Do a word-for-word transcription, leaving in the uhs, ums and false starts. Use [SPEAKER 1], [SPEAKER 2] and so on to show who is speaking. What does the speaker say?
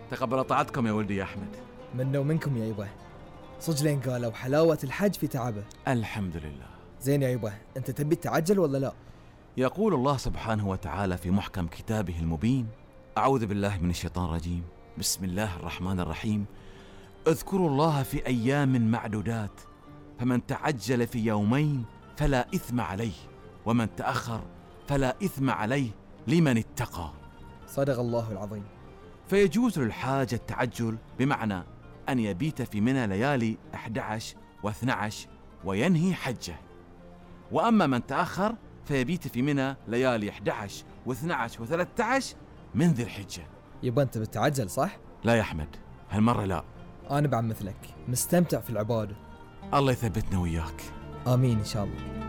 [SPEAKER 1] تقبل طاعتكم يا ولدي يا أحمد.
[SPEAKER 2] منا ومنكم يا يبا. صجلين قالوا حلاوة الحج في تعبه.
[SPEAKER 1] الحمد لله.
[SPEAKER 2] زين يا يبا، أنت تبي تعجل ولا لا؟
[SPEAKER 1] يقول الله سبحانه وتعالى في محكم كتابه المبين: أعوذ بالله من الشيطان الرجيم، بسم الله الرحمن الرحيم. اذكروا الله في أيام معدودات، فمن تعجل في يومين فلا إثم عليه، ومن تأخر فلا إثم عليه لمن اتقى.
[SPEAKER 2] صدق الله العظيم.
[SPEAKER 1] فيجوز للحاج التعجل بمعنى أن يبيت في منى ليالي أحد عشر واثنى عشر وينهي حجه، وأما من تأخر فيبيت في منى ليالي أحد عشر واثنى عشر وثلاثة عشر من ذي الحجة.
[SPEAKER 2] يبا أنت بتعجل صح؟
[SPEAKER 1] لا يا أحمد، هالمرة لا.
[SPEAKER 2] أنا بعد مثلك مستمتع في العبادة.
[SPEAKER 1] الله يثبتنا وياك.
[SPEAKER 2] آمين إن شاء الله.